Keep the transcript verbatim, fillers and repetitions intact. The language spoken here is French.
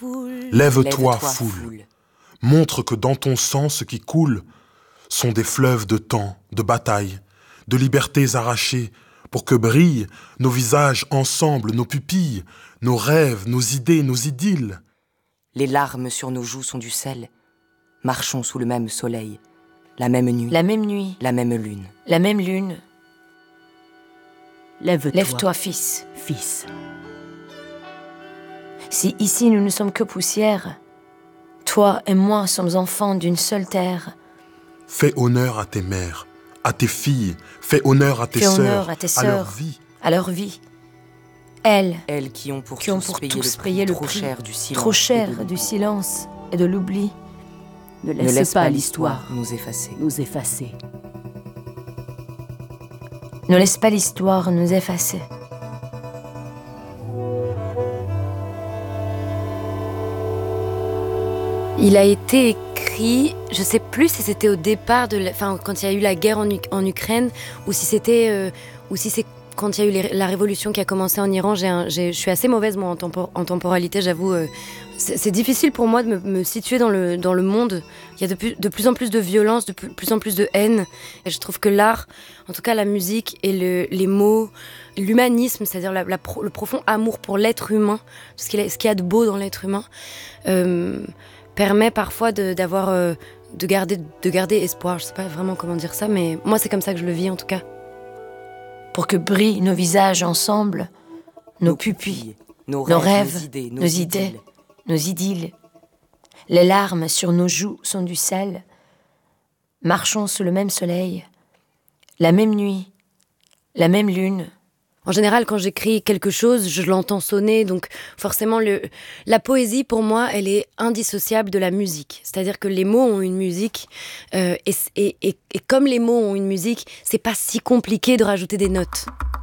Lève-toi, foule. Montre que dans ton sang, ce qui coule sont des fleuves de temps, de batailles, de libertés arrachées, pour que brillent nos visages ensemble, nos pupilles, nos rêves, nos idées, nos idylles. Les larmes sur nos joues sont du sel. Marchons sous le même soleil, la même nuit, la même nuit, la même lune, la même lune. Lève-toi, Lève-toi, fils. fils. Si ici nous ne sommes que poussière, toi et moi sommes enfants d'une seule terre. Fais honneur à tes mères, à tes filles, fais honneur à tes sœurs, Fais honneur à tes à leur sœurs, vie. à leur vie. Elles, elles qui ont pour qui ont tous, pour payé, tous le payé le trop prix cher du silence, trop cher et de du silence et de l'oubli. Ne Ne laisse, laisse pas pas l'histoire l'histoire nous effacer. nous effacer. Ne laisse pas l'histoire nous effacer. Il a été écrit, je sais plus si c'était au départ de, la, enfin quand il y a eu la guerre en, U- en Ukraine, ou si c'était, euh, ou si c'est quand il y a eu les, la révolution qui a commencé en Iran. J'ai un, j'ai, je suis assez mauvaise moi en, tempo, en temporalité, j'avoue. Euh, c'est, c'est difficile pour moi de me, me situer dans le dans le monde. Il y a de plus, de plus en plus de violence, de plus, plus en plus de haine. Et je trouve que l'art, en tout cas la musique et le, les mots, l'humanisme, c'est-à-dire la, la pro, le profond amour pour l'être humain, ce qu'il y a, ce qu'il y a de beau dans l'être humain. Euh, permet parfois de, d'avoir, euh, de, garder, de garder espoir. Je sais pas vraiment comment dire ça, mais moi c'est comme ça que je le vis en tout cas. Pour que brillent nos visages ensemble, nos, nos pupilles, nos nos rêves, rêves, nos idées, nos, nos idées, idées, nos idylles. Les larmes sur nos joues sont du sel. Marchons sous le même soleil, la même nuit, la même lune. En général, quand j'écris quelque chose, je l'entends sonner, donc forcément, le, la poésie, pour moi, elle est indissociable de la musique. C'est-à-dire que les mots ont une musique, euh, et, et, et, et comme les mots ont une musique, c'est pas si compliqué de rajouter des notes.